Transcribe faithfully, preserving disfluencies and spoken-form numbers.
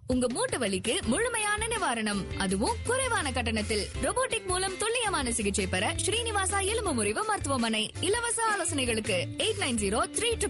உங்க மூட்டு வலிக்கு முழுமையான நிவாரணம், அதுவும் குறைவான கட்டணத்தில். ரோபோட்டிக் மூலம் துல்லியமான சிகிச்சை பெற ஸ்ரீனிவாசா எலும்பு முறிவு மருத்துவமனை. இலவச ஆலோசனைகளுக்கு எயிட் நைன் ஜீரோ த்ரீ